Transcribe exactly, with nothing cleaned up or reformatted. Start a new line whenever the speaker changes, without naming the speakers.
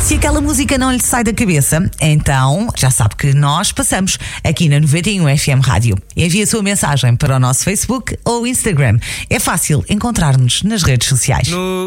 Se aquela música não lhe sai da cabeça, então já sabe que nós passamos aqui na noventa e um F M Rádio. Envie a sua mensagem para o nosso Facebook ou Instagram. É fácil encontrar-nos nas redes sociais.
No...